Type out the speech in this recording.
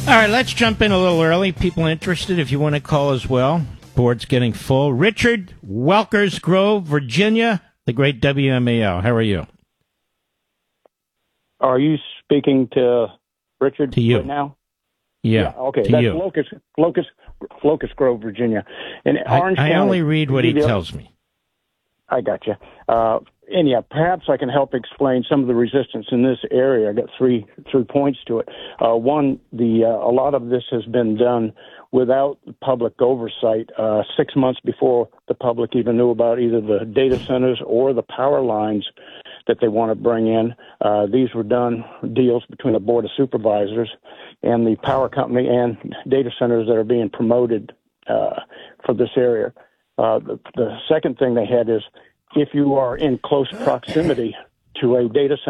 All right, let's jump in a little early. People interested, if you want to call as well. Board's getting full. Richard, Welkers Grove, Virginia, the great WMAL. How are you? Are you speaking to Richard To you. right now? Yeah. Okay. To That's you. Locust Grove, Virginia. And Orange I County, only read what he tells me. I got you. And yeah, perhaps I can help explain some of the resistance in this area. I got three points to it. One, a lot of this has been done without public oversight. 6 months before the public even knew about either the data centers or the power lines that they want to bring in. These were done deals between the Board of Supervisors and the power company and data centers that are being promoted for this area. The second thing they had is if you are in close proximity to a data center,